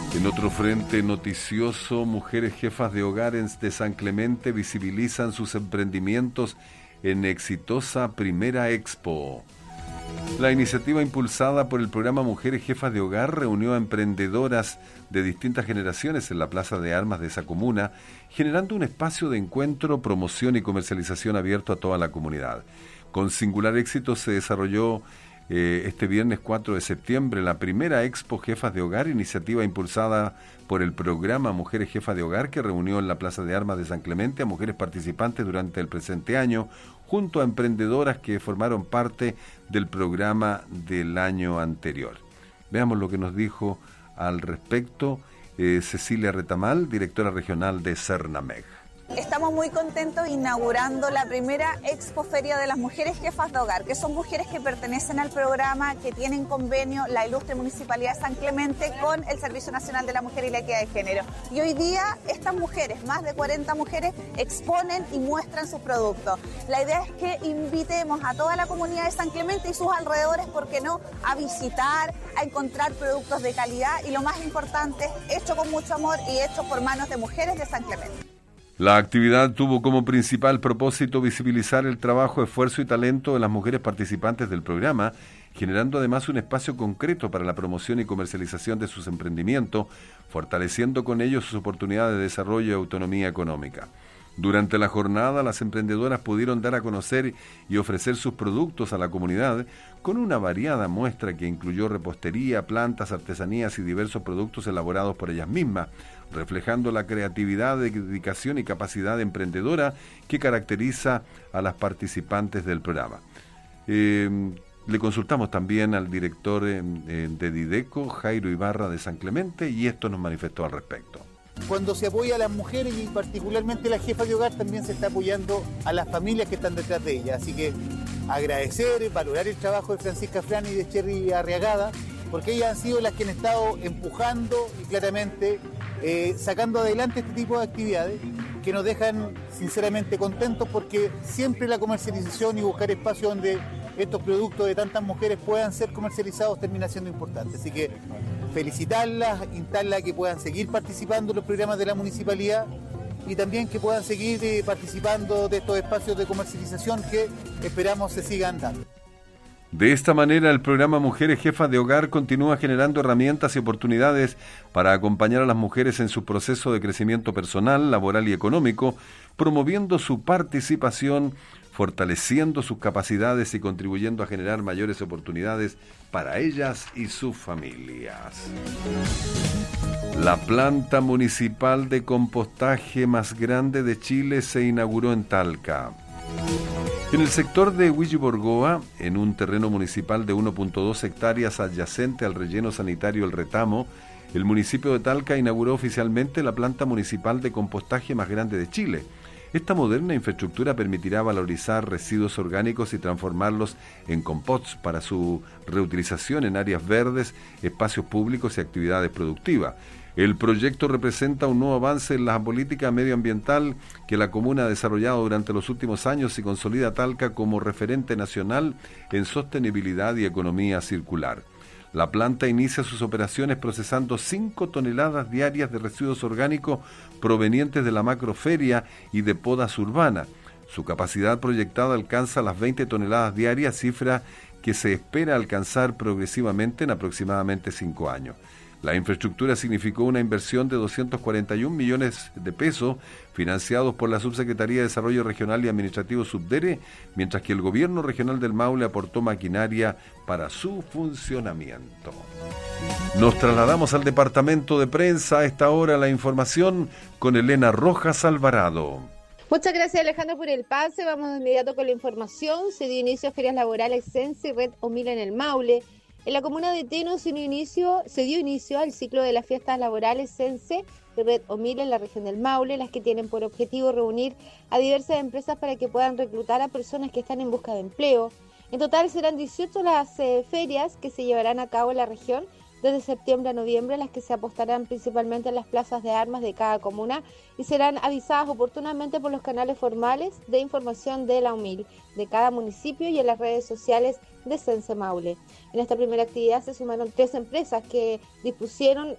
En otro frente noticioso, mujeres jefas de hogar de San Clemente visibilizan sus emprendimientos en exitosa Primera Expo. La iniciativa impulsada por el programa Mujeres Jefas de Hogar reunió a emprendedoras de distintas generaciones en la Plaza de Armas de esa comuna, generando un espacio de encuentro, promoción y comercialización abierto a toda la comunidad. Con singular éxito se desarrolló este viernes 4 de septiembre la primera Expo Jefas de Hogar, iniciativa impulsada por el programa Mujeres Jefas de Hogar, que reunió en la Plaza de Armas de San Clemente a mujeres participantes durante el presente año, junto a emprendedoras que formaron parte del programa del año anterior. Veamos lo que nos dijo al respecto Cecilia Retamal, directora regional de Cernameg. Estamos muy contentos inaugurando la primera Expoferia de las Mujeres Jefas de Hogar, que son mujeres que pertenecen al programa, que tienen convenio la ilustre Municipalidad de San Clemente con el Servicio Nacional de la Mujer y la Equidad de Género. Y hoy día estas mujeres, más de 40 mujeres, exponen y muestran sus productos. La idea es que invitemos a toda la comunidad de San Clemente y sus alrededores, ¿por qué no?, a visitar, a encontrar productos de calidad y, lo más importante, hecho con mucho amor y hecho por manos de mujeres de San Clemente. La actividad tuvo como principal propósito visibilizar el trabajo, esfuerzo y talento de las mujeres participantes del programa, generando además un espacio concreto para la promoción y comercialización de sus emprendimientos, fortaleciendo con ello sus oportunidades de desarrollo y autonomía económica. Durante la jornada, las emprendedoras pudieron dar a conocer y ofrecer sus productos a la comunidad con una variada muestra que incluyó repostería, plantas, artesanías y diversos productos elaborados por ellas mismas, reflejando la creatividad, dedicación y capacidad emprendedora que caracteriza a las participantes del programa. Le consultamos también al director de Dideco, Jairo Ibarra de San Clemente, y esto nos manifestó al respecto. Cuando se apoya a las mujeres y particularmente las jefas de hogar, también se está apoyando a las familias que están detrás de ellas. Así que agradecer, valorar el trabajo de Francisca Frani y de Cherry Arriagada, porque ellas han sido las que han estado empujando y claramente sacando adelante este tipo de actividades que nos dejan sinceramente contentos, porque siempre la comercialización y buscar espacios donde estos productos de tantas mujeres puedan ser comercializados termina siendo importante. Así que felicitarlas, instarlas a que puedan seguir participando en los programas de la municipalidad y también que puedan seguir participando de estos espacios de comercialización que esperamos se sigan dando. De esta manera, el programa Mujeres Jefas de Hogar continúa generando herramientas y oportunidades para acompañar a las mujeres en su proceso de crecimiento personal, laboral y económico, promoviendo su participación, fortaleciendo sus capacidades y contribuyendo a generar mayores oportunidades para ellas y sus familias. La planta municipal de compostaje más grande de Chile se inauguró en Talca. En el sector de Huilliborgoa, en un terreno municipal de 1.2 hectáreas adyacente al relleno sanitario El Retamo, el municipio de Talca inauguró oficialmente la planta municipal de compostaje más grande de Chile. Esta moderna infraestructura permitirá valorizar residuos orgánicos y transformarlos en composts para su reutilización en áreas verdes, espacios públicos y actividades productivas. El proyecto representa un nuevo avance en la política medioambiental que la comuna ha desarrollado durante los últimos años y consolida a Talca como referente nacional en sostenibilidad y economía circular. La planta inicia sus operaciones procesando 5 toneladas diarias de residuos orgánicos provenientes de la macroferia y de podas urbanas. Su capacidad proyectada alcanza las 20 toneladas diarias, cifra que se espera alcanzar progresivamente en aproximadamente 5 años. La infraestructura significó una inversión de 241 millones de pesos financiados por la Subsecretaría de Desarrollo Regional y Administrativo Subdere, mientras que el Gobierno Regional del Maule aportó maquinaria para su funcionamiento. Nos trasladamos al departamento de prensa. A esta hora la información con Elena Rojas Alvarado. Muchas gracias, Alejandro, por el pase. Vamos de inmediato con la información. Se dio inicio a ferias laborales Sense y Red Omil en el Maule. En la comuna de Teno se dio inicio al ciclo de las fiestas laborales Sense y Red Omil en la región del Maule, las que tienen por objetivo reunir a diversas empresas para que puedan reclutar a personas que están en busca de empleo. En total serán 18 las ferias que se llevarán a cabo en la región desde septiembre a noviembre, las que se apostarán principalmente en las plazas de armas de cada comuna y serán avisadas oportunamente por los canales formales de información de la UMIL de cada municipio y en las redes sociales de Sense Maule. En esta primera actividad se sumaron 3 empresas que dispusieron